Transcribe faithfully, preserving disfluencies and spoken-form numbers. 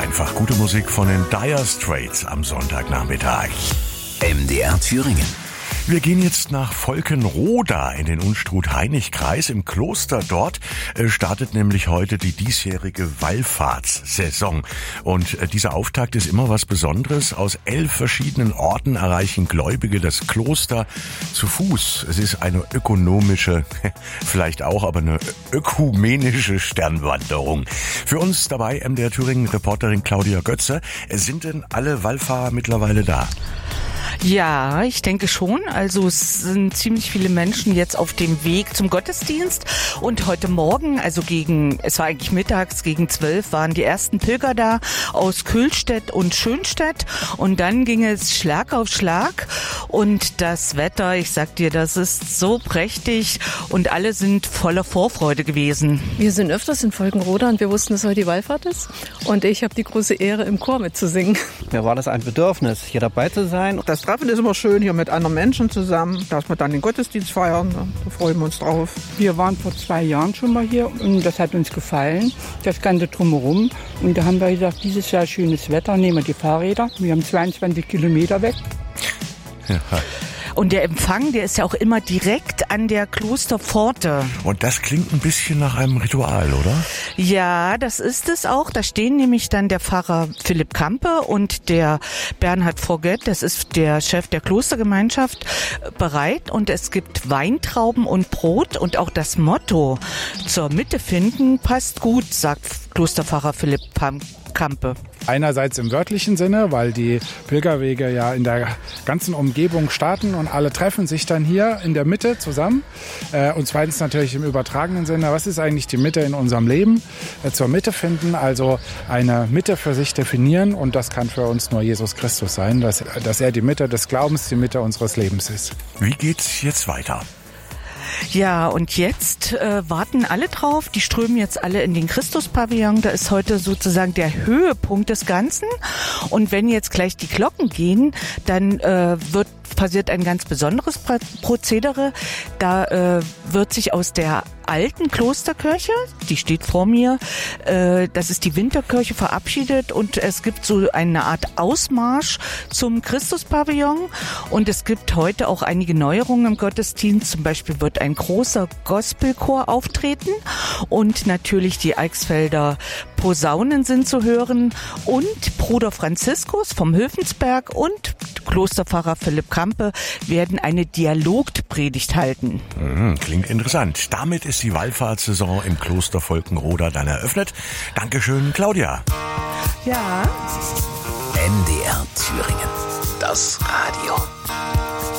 einfach gute Musik von den Dire Straits am Sonntagnachmittag. M D R Thüringen. Wir gehen jetzt nach Volkenroda in den Unstrut-Hainich-Kreis. Im Kloster dort äh, startet nämlich heute die diesjährige Wallfahrtssaison. Und äh, dieser Auftakt ist immer was Besonderes. Aus elf verschiedenen Orten erreichen Gläubige das Kloster zu Fuß. Es ist eine ökonomische, vielleicht auch, aber eine ökumenische Sternwanderung. Für uns dabei M D R Thüringen-Reporterin Claudia Götze. Sind denn alle Wallfahrer mittlerweile da? Ja, ich denke schon. Also es sind ziemlich viele Menschen jetzt auf dem Weg zum Gottesdienst. Und heute Morgen, also gegen, es war eigentlich mittags, gegen zwölf, waren die ersten Pilger da aus Kühlstedt und Schönstedt. Und dann ging es Schlag auf Schlag. Und das Wetter, ich sag dir, das ist so prächtig. Und alle sind voller Vorfreude gewesen. Wir sind öfters in Volkenroda und wir wussten, dass heute die Wallfahrt ist. Und ich habe die große Ehre, im Chor mitzusingen. Mir war das ein Bedürfnis, hier dabei zu sein. Das Treffen ist immer schön, hier mit anderen Menschen zusammen, dass wir dann den Gottesdienst feiern. Da freuen wir uns drauf. Wir waren vor zwei Jahren schon mal hier und das hat uns gefallen, das Ganze drumherum. Und da haben wir gesagt, dieses Jahr schönes Wetter, nehmen wir die Fahrräder. Wir haben zweiundzwanzig Kilometer weg. Ja. Und der Empfang, der ist ja auch immer direkt an der Klosterpforte. Und das klingt ein bisschen nach einem Ritual, oder? Ja, das ist es auch. Da stehen nämlich dann der Pfarrer Philipp Kampe und der Bernhard Forget, das ist der Chef der Klostergemeinschaft, bereit. Und es gibt Weintrauben und Brot. Und auch das Motto zur Mitte finden passt gut, sagt Klosterpfarrer Philipp Kampe. Einerseits im wörtlichen Sinne, weil die Pilgerwege ja in der ganzen Umgebung starten und alle treffen sich dann hier in der Mitte zusammen. Und zweitens natürlich im übertragenen Sinne, was ist eigentlich die Mitte in unserem Leben? Zur Mitte finden, also eine Mitte für sich definieren, und das kann für uns nur Jesus Christus sein, dass, dass er die Mitte des Glaubens, die Mitte unseres Lebens ist. Wie geht's jetzt weiter? Ja, und jetzt äh, warten alle drauf. Die strömen jetzt alle in den Christuspavillon. Da ist heute sozusagen der Höhepunkt des Ganzen. Und wenn jetzt gleich die Glocken gehen, dann äh, wird passiert ein ganz besonderes Prozedere. Da äh, wird sich aus der alten Klosterkirche, die steht vor mir, äh, das ist die Winterkirche, verabschiedet, und es gibt so eine Art Ausmarsch zum Christuspavillon, und es gibt heute auch einige Neuerungen im Gottesdienst. Zum Beispiel wird ein großer Gospelchor auftreten und natürlich die Eichsfelder Posaunen sind zu hören und Bruder Franziskus vom Höfensberg und Klosterpfarrer Philipp Kampe werden eine Dialogpredigt halten. Mhm, klingt interessant. Damit ist die Wallfahrtssaison im Kloster Volkenroda dann eröffnet. Dankeschön, Claudia. Ja. M D R Thüringen. Das Radio.